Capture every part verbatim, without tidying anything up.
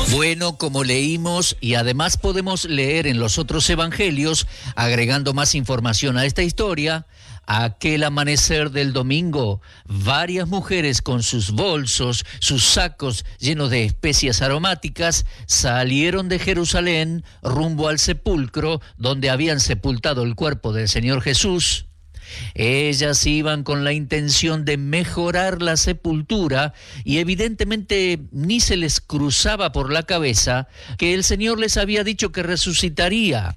Bueno, como leímos y además podemos leer en los otros evangelios, agregando más información a esta historia, aquel amanecer del domingo, varias mujeres con sus bolsos, sus sacos llenos de especias aromáticas, salieron de Jerusalén rumbo al sepulcro donde habían sepultado el cuerpo del Señor Jesús. Ellas iban con la intención de mejorar la sepultura y evidentemente ni se les cruzaba por la cabeza que el Señor les había dicho que resucitaría.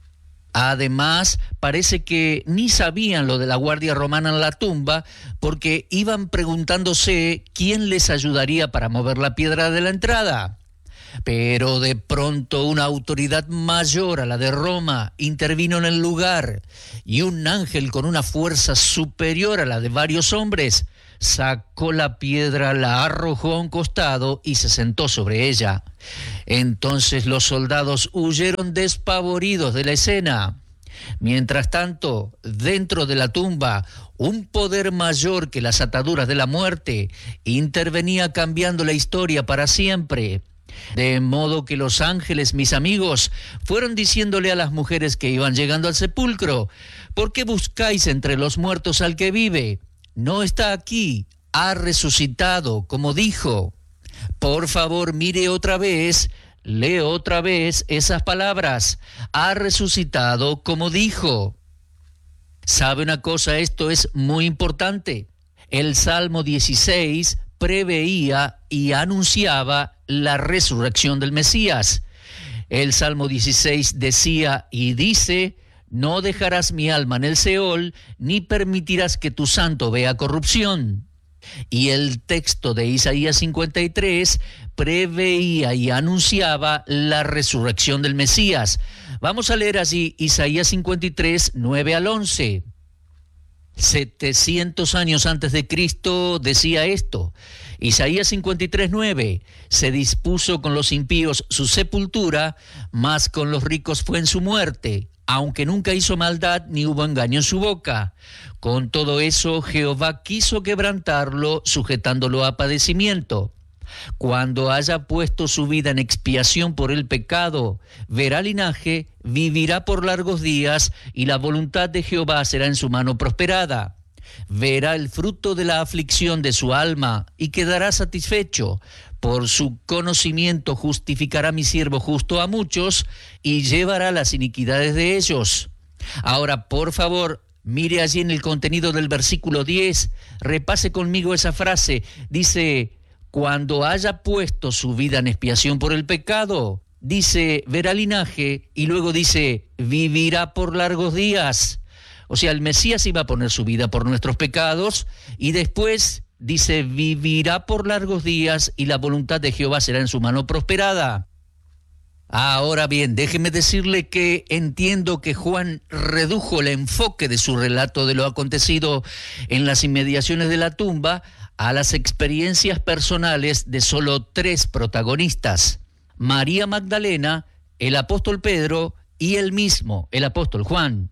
Además, parece que ni sabían lo de la guardia romana en la tumba porque iban preguntándose quién les ayudaría para mover la piedra de la entrada. Pero de pronto una autoridad mayor a la de Roma intervino en el lugar y un ángel con una fuerza superior a la de varios hombres sacó la piedra, la arrojó a un costado y se sentó sobre ella. Entonces los soldados huyeron despavoridos de la escena. Mientras tanto, dentro de la tumba, un poder mayor que las ataduras de la muerte intervenía cambiando la historia para siempre. De modo que los ángeles, mis amigos, fueron diciéndole a las mujeres que iban llegando al sepulcro: ¿por qué buscáis entre los muertos al que vive? No está aquí, ha resucitado, como dijo. Por favor, mire otra vez, lee otra vez esas palabras: ha resucitado, como dijo. ¿Sabe una cosa? Esto es muy importante. El Salmo dieciséis preveía y anunciaba la resurrección del Mesías. El Salmo dieciséis decía y dice: no dejarás mi alma en el Seol, ni permitirás que tu santo vea corrupción. Y el texto de Isaías cincuenta y tres preveía y anunciaba la resurrección del Mesías. Vamos a leer allí Isaías cincuenta y tres, nueve al once. setecientos años antes de Cristo decía esto. Isaías cincuenta y tres, nueve. Se dispuso con los impíos su sepultura, mas con los ricos fue en su muerte, aunque nunca hizo maldad ni hubo engaño en su boca. Con todo eso Jehová quiso quebrantarlo, sujetándolo a padecimiento. Cuando haya puesto su vida en expiación por el pecado, verá linaje, vivirá por largos días, y la voluntad de Jehová será en su mano prosperada. Verá el fruto de la aflicción de su alma, y quedará satisfecho. Por su conocimiento justificará mi siervo justo a muchos, y llevará las iniquidades de ellos. Ahora, por favor, mire allí en el contenido del versículo diez, repase conmigo esa frase. Dice: cuando haya puesto su vida en expiación por el pecado, dice, verá linaje, y luego dice, vivirá por largos días. O sea, el Mesías iba a poner su vida por nuestros pecados, y después dice, vivirá por largos días, y la voluntad de Jehová será en su mano prosperada. Ahora bien, déjeme decirle que entiendo que Juan redujo el enfoque de su relato de lo acontecido en las inmediaciones de la tumba a las experiencias personales de solo tres protagonistas: María Magdalena, el apóstol Pedro y él mismo, el apóstol Juan.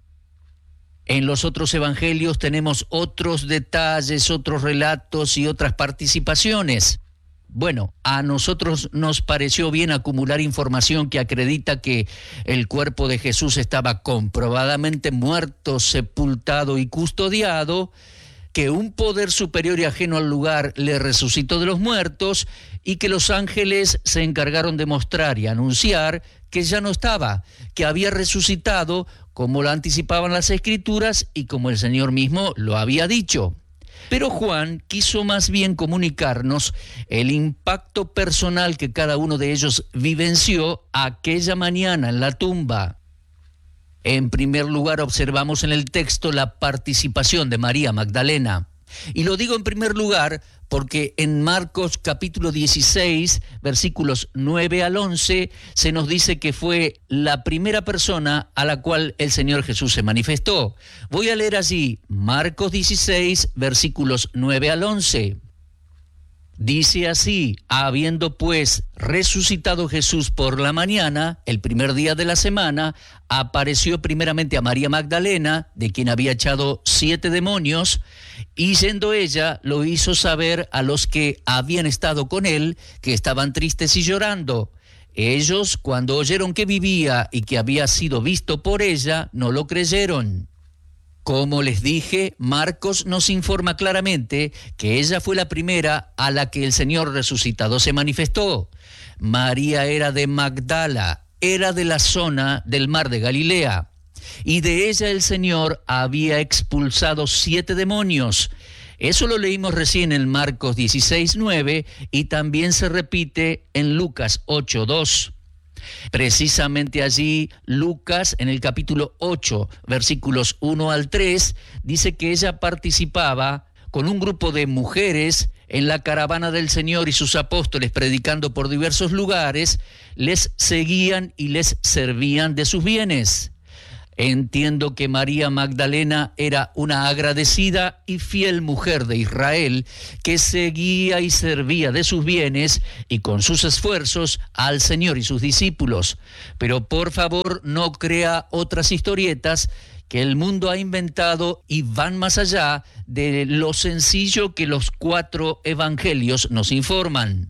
En los otros evangelios tenemos otros detalles, otros relatos y otras participaciones. Bueno, a nosotros nos pareció bien acumular información que acredita que el cuerpo de Jesús estaba comprobadamente muerto, sepultado y custodiado, que un poder superior y ajeno al lugar le resucitó de los muertos y que los ángeles se encargaron de mostrar y anunciar que ya no estaba, que había resucitado como lo anticipaban las Escrituras y como el Señor mismo lo había dicho. Pero Juan quiso más bien comunicarnos el impacto personal que cada uno de ellos vivenció aquella mañana en la tumba. En primer lugar, observamos en el texto la participación de María Magdalena. Y lo digo en primer lugar porque en Marcos capítulo dieciséis, versículos nueve al once, se nos dice que fue la primera persona a la cual el Señor Jesús se manifestó. Voy a leer allí Marcos dieciséis, versículos nueve al once. Dice así: habiendo pues resucitado Jesús por la mañana, el primer día de la semana, apareció primeramente a María Magdalena, de quien había echado siete demonios, y yendo ella lo hizo saber a los que habían estado con él, que estaban tristes y llorando. Ellos, cuando oyeron que vivía y que había sido visto por ella, no lo creyeron. Como les dije, Marcos nos informa claramente que ella fue la primera a la que el Señor resucitado se manifestó. María era de Magdala, era de la zona del mar de Galilea, y de ella el Señor había expulsado siete demonios. Eso lo leímos recién en Marcos dieciséis nueve y también se repite en Lucas ocho dos. Precisamente allí, Lucas, en el capítulo ocho, versículos uno al tres, dice que ella participaba con un grupo de mujeres en la caravana del Señor y sus apóstoles, predicando por diversos lugares, les seguían y les servían de sus bienes. Entiendo que María Magdalena era una agradecida y fiel mujer de Israel que seguía y servía de sus bienes y con sus esfuerzos al Señor y sus discípulos. Pero por favor no crea otras historietas que el mundo ha inventado y van más allá de lo sencillo que los cuatro evangelios nos informan.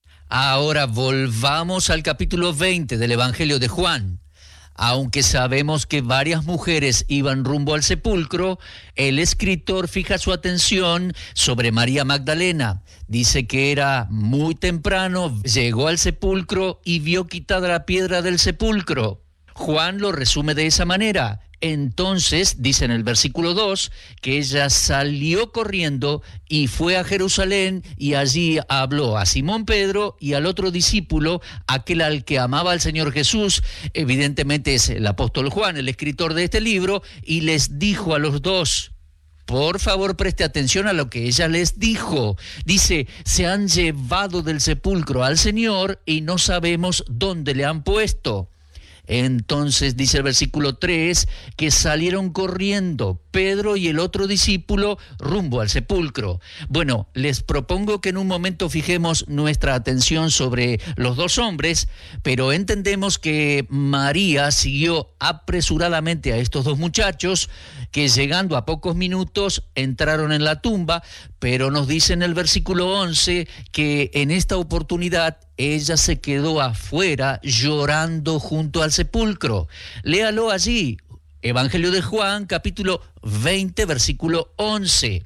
Ahora volvamos al capítulo veinte del Evangelio de Juan. Aunque sabemos que varias mujeres iban rumbo al sepulcro, el escritor fija su atención sobre María Magdalena. Dice que era muy temprano, llegó al sepulcro y vio quitada la piedra del sepulcro. Juan lo resume de esa manera. Entonces, dice en el versículo dos, que ella salió corriendo y fue a Jerusalén y allí habló a Simón Pedro y al otro discípulo, aquel al que amaba al Señor Jesús, evidentemente es el apóstol Juan, el escritor de este libro, y les dijo a los dos: por favor, preste atención a lo que ella les dijo. Dice: se han llevado del sepulcro al Señor y no sabemos dónde le han puesto. Entonces dice el versículo tres que salieron corriendo Pedro y el otro discípulo rumbo al sepulcro. Bueno, les propongo que en un momento fijemos nuestra atención sobre los dos hombres, pero entendemos que María siguió apresuradamente a estos dos muchachos que, llegando a pocos minutos, entraron en la tumba, pero nos dice en el versículo once que en esta oportunidad ella se quedó afuera llorando junto al sepulcro. Léalo allí, Evangelio de Juan, capítulo veinte, versículo once.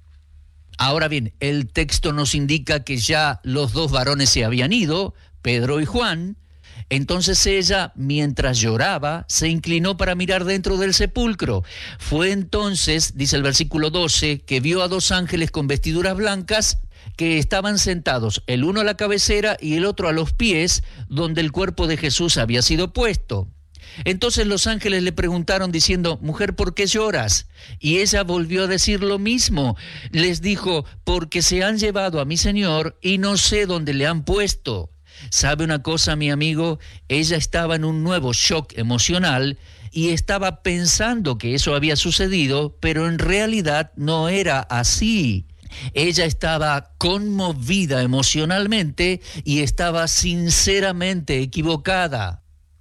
Ahora bien, el texto nos indica que ya los dos varones se habían ido, Pedro y Juan. Entonces ella, mientras lloraba, se inclinó para mirar dentro del sepulcro. Fue entonces, dice el versículo doce, que vio a dos ángeles con vestiduras blancas que estaban sentados, el uno a la cabecera y el otro a los pies, donde el cuerpo de Jesús había sido puesto. Entonces los ángeles le preguntaron diciendo: mujer, ¿por qué lloras? Y ella volvió a decir lo mismo. Les dijo: porque se han llevado a mi Señor y no sé dónde le han puesto. ¿Sabe una cosa, mi amigo? Ella estaba en un nuevo shock emocional y estaba pensando que eso había sucedido, pero en realidad no era así. Ella estaba conmovida emocionalmente y estaba sinceramente equivocada.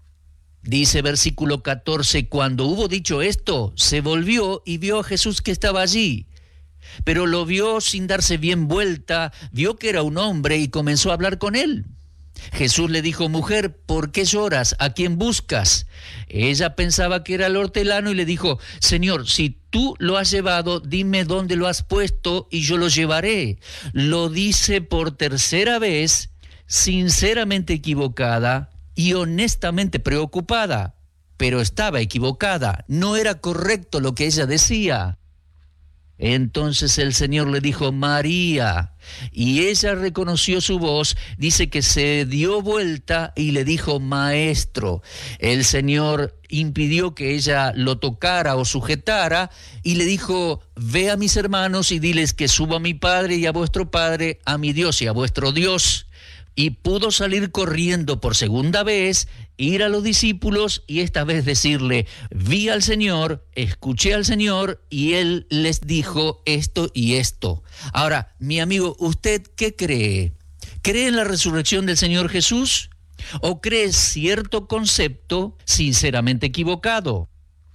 Dice versículo catorce, cuando hubo dicho esto, se volvió y vio a Jesús que estaba allí. Pero lo vio sin darse bien vuelta, vio que era un hombre y comenzó a hablar con él. Jesús le dijo: mujer, ¿por qué lloras? ¿A quién buscas? Ella pensaba que era el hortelano y le dijo: Señor, si tú lo has llevado, dime dónde lo has puesto y yo lo llevaré. Lo dice por tercera vez, sinceramente equivocada y honestamente preocupada, pero estaba equivocada, no era correcto lo que ella decía. Entonces el Señor le dijo: María, y ella reconoció su voz, dice que se dio vuelta y le dijo: Maestro. El Señor impidió que ella lo tocara o sujetara y le dijo: ve a mis hermanos y diles que subo a mi Padre y a vuestro Padre, a mi Dios y a vuestro Dios. y pudo salir corriendo por segunda vez, ir a los discípulos y esta vez decirle, vi al Señor, escuché al Señor y Él les dijo esto y esto. Ahora, mi amigo, ¿usted qué cree? ¿Cree en la resurrección del Señor Jesús? ¿O cree cierto concepto sinceramente equivocado?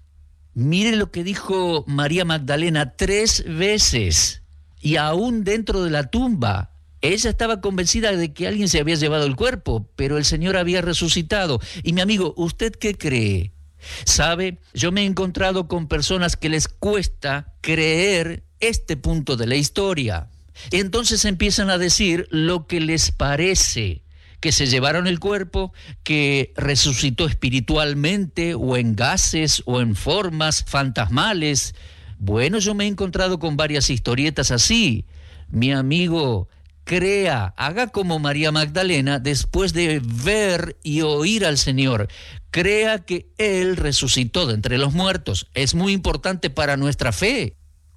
Mire lo que dijo María Magdalena tres veces y aún dentro de la tumba. Ella estaba convencida de que alguien se había llevado el cuerpo, pero el Señor había resucitado. Y mi amigo, ¿usted qué cree? ¿Sabe? Yo me he encontrado con personas que les cuesta creer este punto de la historia. Entonces empiezan a decir lo que les parece, que se llevaron el cuerpo, que resucitó espiritualmente o en gases o en formas fantasmales. Bueno, yo me he encontrado con varias historietas así. Mi amigo, crea, haga como María Magdalena después de ver y oír al Señor. Crea que Él resucitó de entre los muertos. Es muy importante para nuestra fe.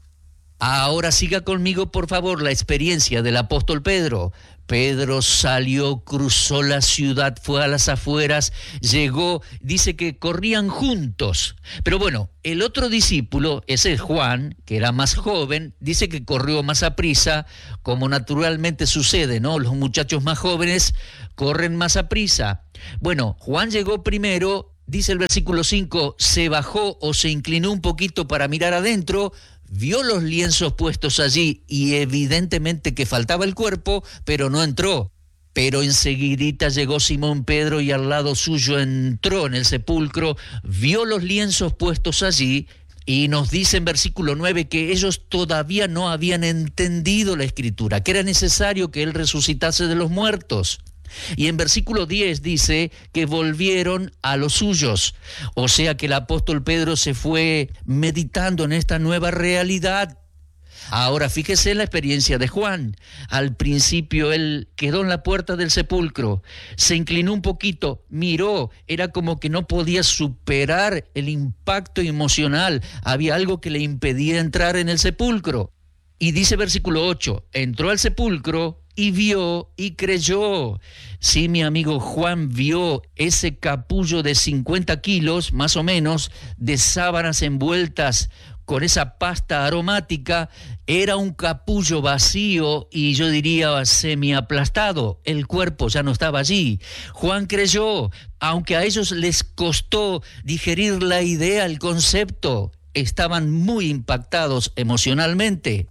Ahora siga conmigo, por favor, la experiencia del apóstol Pedro. Pedro salió, cruzó la ciudad, fue a las afueras, llegó, dice que corrían juntos. Pero bueno, el otro discípulo, ese Juan, que era más joven, dice que corrió más aprisa, como naturalmente sucede, ¿no? Los muchachos más jóvenes corren más aprisa. Bueno, Juan llegó primero, dice el versículo cinco, se bajó o se inclinó un poquito para mirar adentro, vio los lienzos puestos allí y evidentemente que faltaba el cuerpo, pero no entró. Pero enseguidita llegó Simón Pedro y al lado suyo entró en el sepulcro, vio los lienzos puestos allí y nos dice en versículo nueve que ellos todavía no habían entendido la Escritura, que era necesario que Él resucitase de los muertos. Y en versículo diez dice que volvieron a los suyos, o sea que el apóstol Pedro se fue meditando en esta nueva realidad. Ahora fíjese en la experiencia de Juan. Al principio él quedó en la puerta del sepulcro, se inclinó un poquito, miró, era como que no podía superar el impacto emocional, había algo que le impedía entrar en el sepulcro. Y dice versículo ocho, entró al sepulcro y vio y creyó. Sí, mi amigo, Juan vio ese capullo de cincuenta kilos, más o menos, de sábanas envueltas con esa pasta aromática. Era un capullo vacío y yo diría semiaplastado. El cuerpo ya no estaba allí. Juan creyó, aunque a ellos les costó digerir la idea, el concepto. Estaban muy impactados emocionalmente.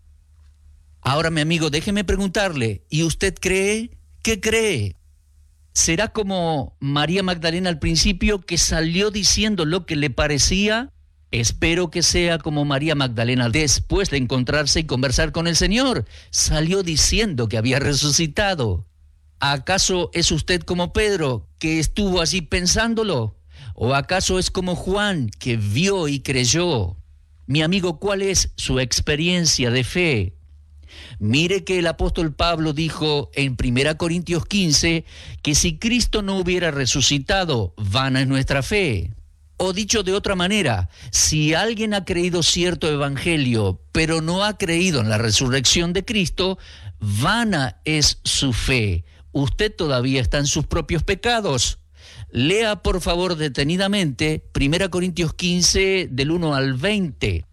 Ahora, mi amigo, déjeme preguntarle, ¿y usted cree? ¿Qué cree? ¿Será como María Magdalena al principio, que salió diciendo lo que le parecía? Espero que sea como María Magdalena después de encontrarse y conversar con el Señor. Salió diciendo que había resucitado. ¿Acaso es usted como Pedro, que estuvo allí pensándolo? ¿O acaso es como Juan, que vio y creyó? Mi amigo, ¿cuál es su experiencia de fe? Mire que el apóstol Pablo dijo en primera Corintios quince que si Cristo no hubiera resucitado, vana es nuestra fe. O dicho de otra manera, si alguien ha creído cierto evangelio, pero no ha creído en la resurrección de Cristo, vana es su fe. Usted todavía está en sus propios pecados. Lea por favor detenidamente primera Corintios quince del uno al veinte.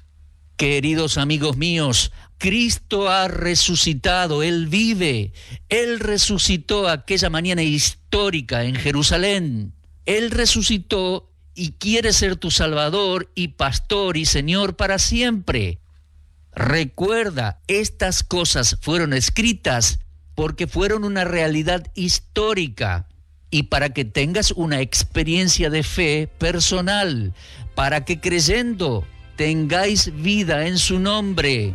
Queridos amigos míos, Cristo ha resucitado, Él vive. Él resucitó aquella mañana histórica en Jerusalén. Él resucitó y quiere ser tu Salvador y Pastor y Señor para siempre. Recuerda, estas cosas fueron escritas porque fueron una realidad histórica y para que tengas una experiencia de fe personal, para que creyendo tengáis vida en su nombre.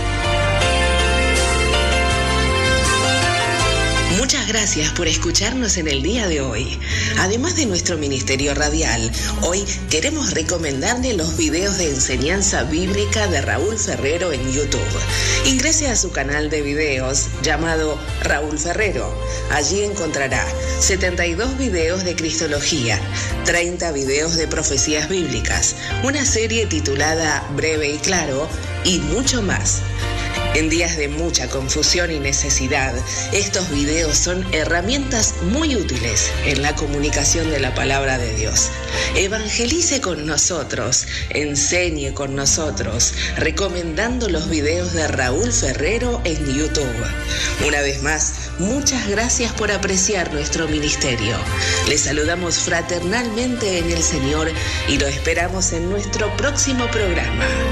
Muchas gracias por escucharnos en el día de hoy. Además de nuestro ministerio radial, hoy queremos recomendarle los videos de enseñanza bíblica de Raúl Ferrero en YouTube. Ingrese a su canal de videos llamado Raúl Ferrero. Allí encontrará setenta y dos videos de Cristología, treinta videos de profecías bíblicas, una serie titulada Breve y Claro y mucho más. En días de mucha confusión y necesidad, estos videos son herramientas muy útiles en la comunicación de la palabra de Dios. Evangelice con nosotros, enseñe con nosotros, recomendando los videos de Raúl Ferrero en YouTube. Una vez más, muchas gracias por apreciar nuestro ministerio. Les saludamos fraternalmente en el Señor y lo esperamos en nuestro próximo programa.